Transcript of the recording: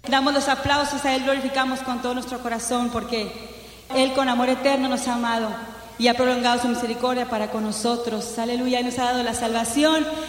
Damos los aplausos a Él, glorificamos con todo nuestro corazón porque Él con amor eterno nos ha amado y ha prolongado su misericordia para con nosotros. Aleluya, y nos ha dado la salvación.